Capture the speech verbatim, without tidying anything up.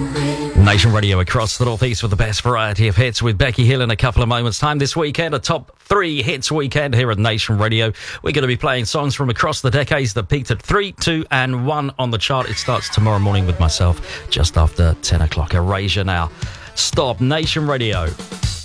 Nation Radio across the Northeast with the best variety of hits with Becky Hill in a couple of moments' time this weekend. A top three hits weekend here at Nation Radio. We're going to be playing songs from across the decades that peaked at three, two and one on the chart. It starts tomorrow morning with myself just after ten o'clock. Erasure now. Stop. Nation Radio.